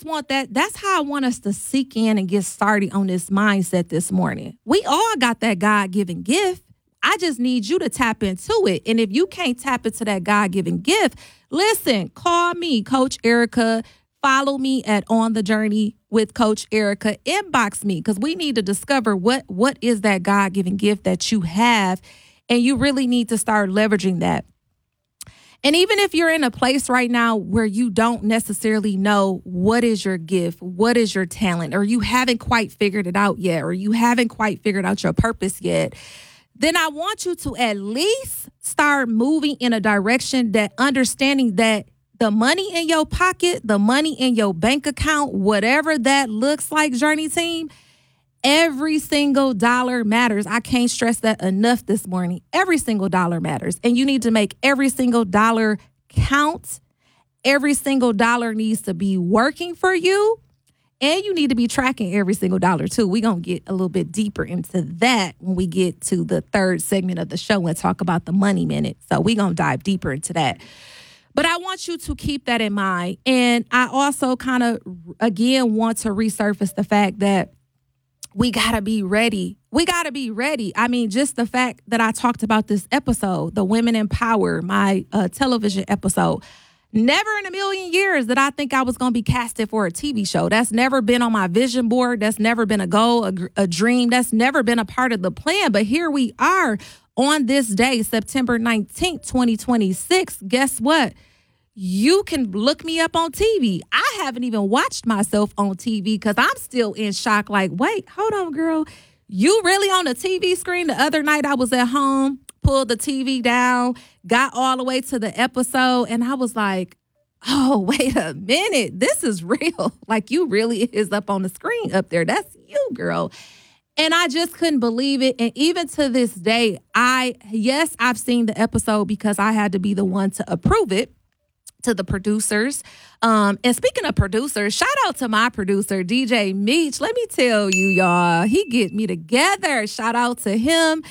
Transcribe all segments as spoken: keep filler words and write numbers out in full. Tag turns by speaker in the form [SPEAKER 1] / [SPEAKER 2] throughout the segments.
[SPEAKER 1] just want that. That's how I want us to seek in and get started on this mindset this morning. We all got that God-given gift. I just need you to tap into it. And if you can't tap into that God-given gift, listen, call me, Coach Erica. Follow me at On the Journey with Coach Erica. Inbox me, because we need to discover what, what is that God-given gift that you have. And you really need to start leveraging that. And even if you're in a place right now where you don't necessarily know what is your gift, what is your talent, or you haven't quite figured it out yet, or you haven't quite figured out your purpose yet, then I want you to at least start moving in a direction that understanding that the money in your pocket, the money in your bank account, whatever that looks like, Journey Team, every single dollar matters. I can't stress that enough this morning. Every single dollar matters. And you need to make every single dollar count. Every single dollar needs to be working for you. And you need to be tracking every single dollar, too. We're going to get a little bit deeper into that when we get to the third segment of the show and talk about the money minute. So we're going to dive deeper into that. But I want you to keep that in mind. And I also kind of, again, want to resurface the fact that we got to be ready. We got to be ready. I mean, just the fact that I talked about this episode, the Women in Power, my uh, television episode, never in a million years that I think I was going to be casted for a T V show. That's never been on my vision board. That's never been a goal, a, a dream. That's never been a part of the plan. But here we are on this day, September nineteenth, twenty twenty-six. Guess what? You can look me up on T V. I haven't even watched myself on T V because I'm still in shock. Like, wait, hold on, girl. You really on the T V screen? The other night I was at home, pulled the T V down, got all the way to the episode, and I was like, oh, wait a minute. This is real. Like, you really is up on the screen up there. That's you, girl. And I just couldn't believe it. And even to this day, I, yes, I've seen the episode because I had to be the one to approve it. To the producers. Um, and speaking of producers, shout out to my producer, D J Meech. Let me tell you, y'all, he get me together. Shout out to him.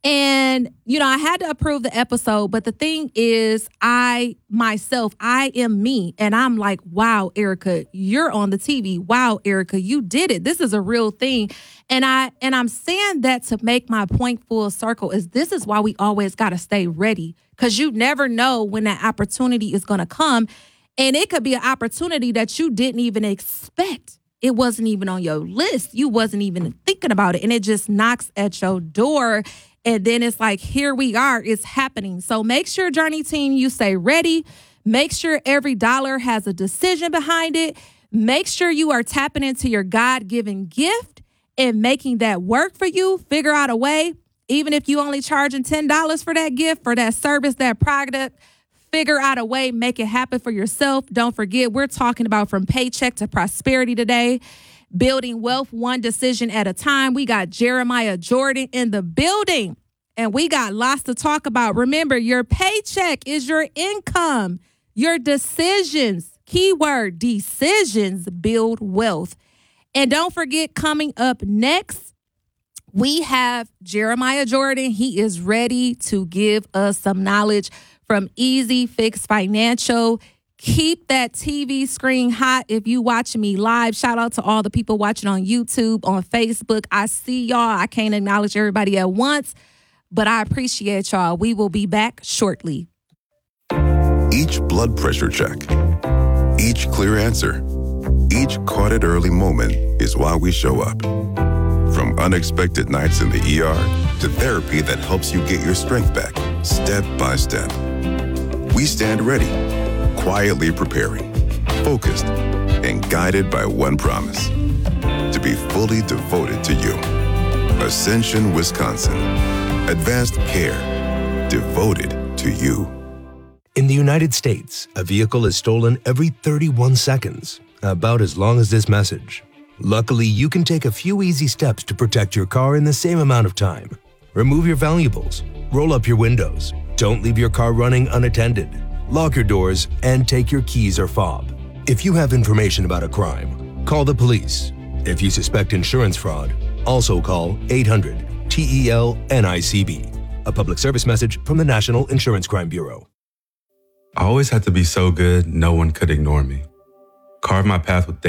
[SPEAKER 1] And, you know, I had to approve the episode. But the thing is, I myself, I am me. And I'm like, wow, Erica, you're on the T V. Wow, Erica, you did it. This is a real thing. And I and I'm saying that to make my point full circle is this is why we always got to stay ready. Because you never know when that opportunity is going to come. And it could be an opportunity that you didn't even expect. It wasn't even on your list. You wasn't even thinking about it. And it just knocks at your door. And then it's like, here we are. It's happening. So make sure, Journey Team, you stay ready. Make sure every dollar has a decision behind it. Make sure you are tapping into your God-given gift and making that work for you. Figure out a way. Even if you only charging ten dollars for that gift, for that service, that product, figure out a way, make it happen for yourself. Don't forget, we're talking about from paycheck to prosperity today, building wealth one decision at a time. We got Jeremiah Jordan in the building, and we got lots to talk about. Remember, your paycheck is your income. Your decisions, keyword decisions, build wealth. And don't forget, coming up next, we have Jeremiah Jordan. He is ready to give us some knowledge from Easy Fix Financial. Keep that T V screen hot if you watching me live. Shout out to all the people watching on YouTube, on Facebook. I see y'all. I can't acknowledge everybody at once, but I appreciate y'all. We will be back shortly.
[SPEAKER 2] Each blood pressure check, each clear answer, each caught it early moment is why we show up. From unexpected nights in the E R to therapy that helps you get your strength back, step by step. We stand ready, quietly preparing, focused, and guided by one promise: to be fully devoted to you. Ascension, Wisconsin. Advanced care. Devoted to you.
[SPEAKER 3] In the United States, a vehicle is stolen every thirty-one seconds, about as long as this message. Luckily, you can take a few easy steps to protect your car in the same amount of time. Remove your valuables, roll up your windows, don't leave your car running unattended, lock your doors, and take your keys or fob. If you have information about a crime, call the police. If you suspect insurance fraud, also call eight hundred T E L N I C B. A public service message from the National Insurance Crime Bureau.
[SPEAKER 4] I always had to be so good, no one could ignore me. Carve my path with things